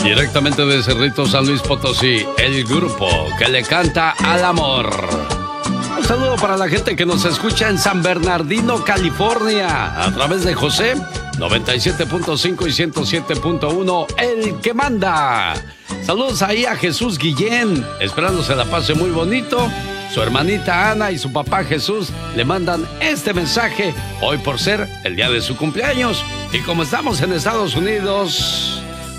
Directamente de Cerrito, San Luis Potosí, el grupo que le canta al amor. Un saludo para la gente que nos escucha en San Bernardino, California, a través de José 97.5 y 107.1, el que manda. Saludos ahí a Jesús Guillén, esperando se la pase muy bonito. Su hermanita Ana y su papá Jesús le mandan este mensaje hoy por ser el día de su cumpleaños. Y como estamos en Estados Unidos...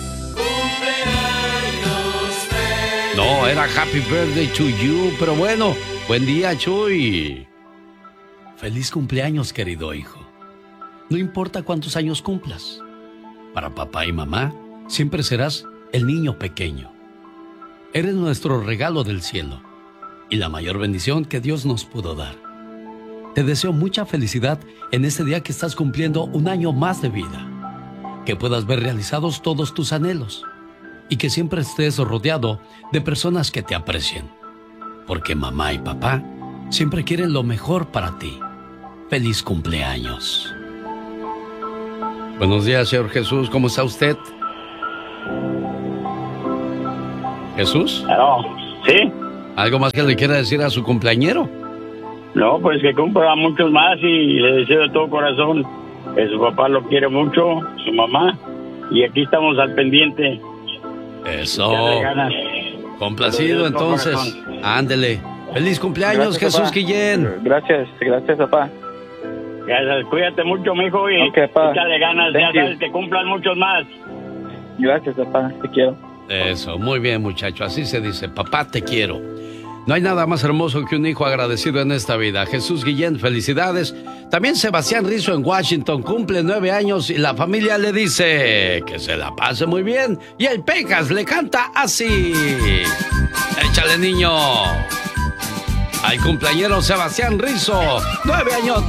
No, era Happy Birthday to you, pero bueno, buen día, Chuy. Feliz cumpleaños, querido hijo. No importa cuántos años cumplas, para papá y mamá siempre serás el niño pequeño. Eres nuestro regalo del cielo y la mayor bendición que Dios nos pudo dar. Te deseo mucha felicidad en este día que estás cumpliendo un año más de vida. Que puedas ver realizados todos tus anhelos y que siempre estés rodeado de personas que te aprecien. Porque mamá y papá siempre quieren lo mejor para ti. Feliz cumpleaños. Buenos días, señor Jesús. ¿Cómo está usted? ¿Jesús? Claro, ¿sí? ¿Algo más que le quiera decir a su cumpleañero? No, pues que cumpla muchos más y le deseo de todo corazón que su papá lo quiere mucho, su mamá, y aquí estamos al pendiente. Eso. Complacido entonces. Ándele. Feliz cumpleaños, gracias, Jesús Guillén. Gracias, papá. Gracias, cuídate mucho, mijo, y échale ganas, ya sabes que cumplan muchos más. Gracias, papá, te quiero. Eso, muy bien, muchacho, así se dice, papá, te quiero. No hay nada más hermoso que un hijo agradecido en esta vida. Jesús Guillén, felicidades. También Sebastián Rizzo en Washington cumple 9 años y la familia le dice que se la pase muy bien. Y el Pecas le canta así. Échale, niño. Al cumpleañero Sebastián Rizzo, 9 años.